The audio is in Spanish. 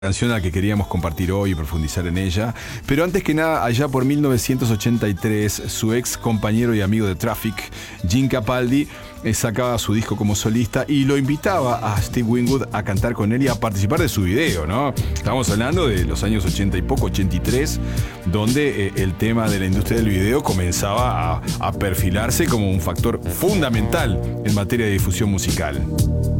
Canción a la que queríamos compartir hoy y profundizar en ella. Pero antes que nada, allá por 1983, su ex compañero y amigo de Traffic, Jim Capaldi, sacaba su disco como solista y lo invitaba a Steve Winwood a cantar con él y a participar de su video, ¿no? Estamos hablando de los años 80 y poco, 83, donde el tema de la industria del video comenzaba a perfilarse como un factor fundamental en materia de difusión musical.